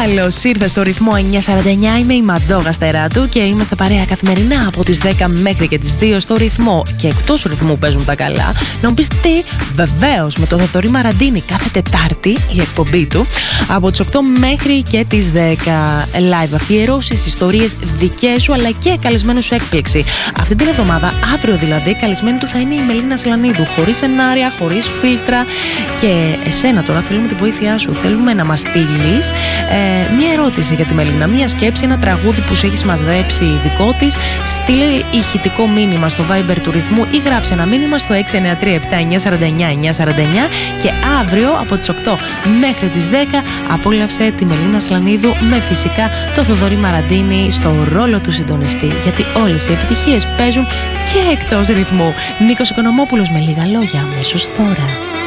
Καλώς ήρθες στο ρυθμό 949. Είμαι η Μαντόγα Στεράτου και είμαστε παρέα καθημερινά από τις 10 μέχρι και τις 2 στο ρυθμό. Και εκτός ρυθμού παίζουν τα καλά. Να μου πεις τι, βεβαίως με τον Θοδωρή Μαραντίνη κάθε Τετάρτη η εκπομπή του από τις 8 μέχρι και τις 10. Live αφιερώσεις, ιστορίες δικές σου αλλά και καλεσμένου σου έκπληξη. Αυτή την εβδομάδα, αύριο δηλαδή, καλεσμένη του θα είναι η Μελίνα Σλανίδου. Χωρίς σενάρια, χωρίς φίλτρα. Και εσένα τώρα θέλουμε τη βοήθειά σου. Θέλουμε να μας στείλεις μία ερώτηση για τη Μελίνα, μία σκέψη, ένα τραγούδι που σου έχει συμμαζέψει δικό της. Στείλε ηχητικό μήνυμα στο Viber του ρυθμού ή γράψε ένα μήνυμα στο 693-7-949-949 και αύριο από τις 8 μέχρι τις 10 απόλαυσε τη Μελίνα Σλανίδου με φυσικά το Θοδωρή Μαραντίνη στο ρόλο του συντονιστή. Γιατί όλες οι επιτυχίες παίζουν και εκτός ρυθμού. Νίκος Οικονομόπουλος με λίγα λόγια αμέσως τώρα.